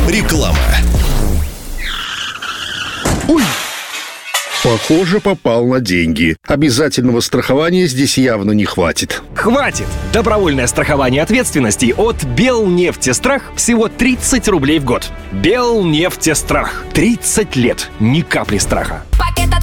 Реклама. Ой! Похоже, попал на деньги. Обязательного страхования здесь явно не хватит. Хватит! Добровольное страхование ответственности от Белнефтестрах всего 30 рублей в год. Белнефтестрах. 30 лет. Ни капли страха.